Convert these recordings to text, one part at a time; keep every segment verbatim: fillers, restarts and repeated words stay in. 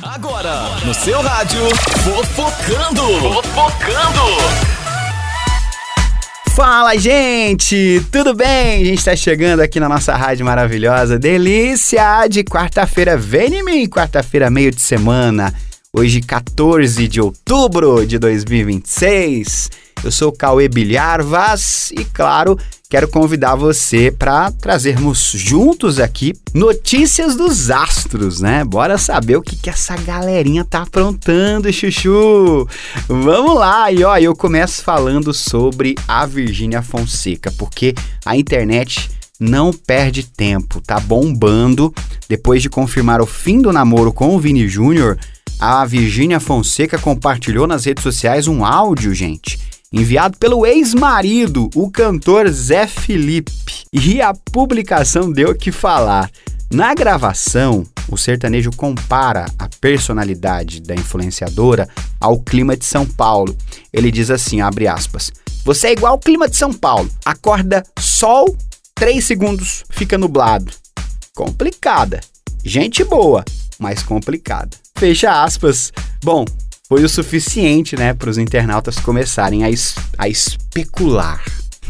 Agora, no seu rádio, Fofocando. Fofocando. Fala, gente! Tudo bem? A gente tá chegando aqui na nossa rádio maravilhosa. Delícia de quarta-feira. Vem em mim, quarta-feira, meio de semana. Hoje, quatorze de outubro de dois mil e vinte e seis. Eu sou o Cauê Bilharvas e, claro, quero convidar você para trazermos juntos aqui notícias dos astros, né? Bora saber o que, que essa galerinha tá aprontando, chuchu! Vamos lá! E ó, eu começo falando sobre a Virgínia Fonseca, porque a internet não perde tempo, tá bombando. Depois de confirmar o fim do namoro com o Vini Júnior, a Virgínia Fonseca compartilhou nas redes sociais um áudio, gente, enviado pelo ex-marido, o cantor Zé Felipe. E a publicação deu o que falar. Na gravação, o sertanejo compara a personalidade da influenciadora ao clima de São Paulo. Ele diz assim, abre aspas, "Você é igual ao clima de São Paulo. Acorda sol, três segundos, fica nublado." Complicada. Gente boa, mas complicada. Fecha aspas. Bom, foi o suficiente, né, para os internautas começarem a, es- a especular.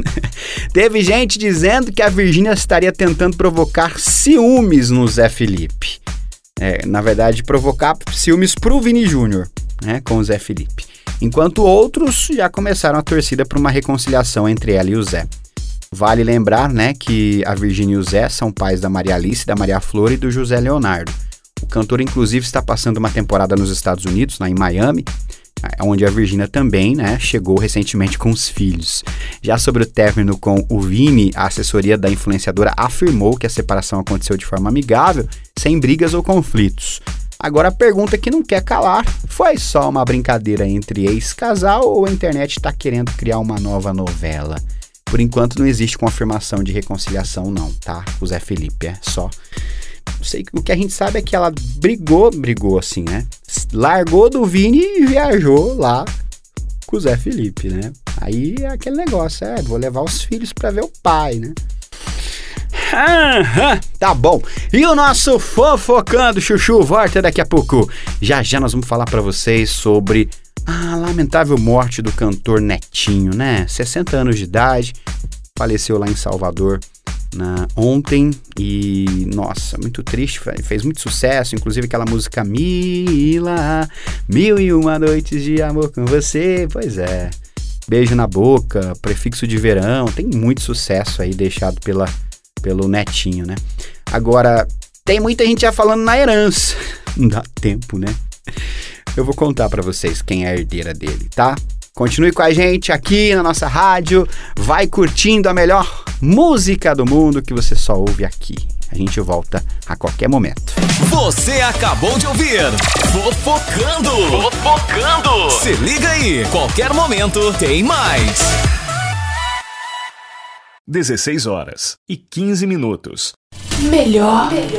Teve gente dizendo que a Virgínia estaria tentando provocar ciúmes no Zé Felipe. É, na verdade, provocar ciúmes pro Vini Júnior, né, com o Zé Felipe. Enquanto outros já começaram a torcida para uma reconciliação entre ela e o Zé. Vale lembrar, né, que a Virgínia e o Zé são pais da Maria Alice, da Maria Flor e do José Leonardo. O cantor, inclusive, está passando uma temporada nos Estados Unidos, lá em Miami, onde a Virgínia também, né, chegou recentemente com os filhos. Já sobre o término com o Vini, a assessoria da influenciadora afirmou que a separação aconteceu de forma amigável, sem brigas ou conflitos. Agora a pergunta que não quer calar, foi só uma brincadeira entre ex-casal ou a internet está querendo criar uma nova novela? Por enquanto não existe confirmação de reconciliação não, tá? O Zé Felipe, é só... Sei que o que a gente sabe é que ela brigou, brigou assim, né? Largou do Vini e viajou lá com o Zé Felipe, né? Aí é aquele negócio, é, vou levar os filhos pra ver o pai, né? Ah, tá bom. E o nosso Fofocando, chuchu, volta daqui a pouco. Já já nós vamos falar pra vocês sobre a lamentável morte do cantor Netinho, né? sessenta anos de idade, faleceu lá em Salvador Na, ontem e, nossa, muito triste, fez muito sucesso, inclusive aquela música Mila, Mil e Uma Noites de Amor com Você, pois é, Beijo na Boca, Prefixo de Verão, tem muito sucesso aí deixado pela, pelo Netinho, né? Agora, tem muita gente já falando na herança, não dá tempo, né? Eu vou contar pra vocês quem é a herdeira dele, tá? Continue com a gente aqui na nossa rádio, vai curtindo a melhor música do mundo que você só ouve aqui. A gente volta a qualquer momento. Você acabou de ouvir Fofocando. Fofocando. Se liga aí, qualquer momento tem mais. dezesseis horas e quinze minutos. Melhor, melhor.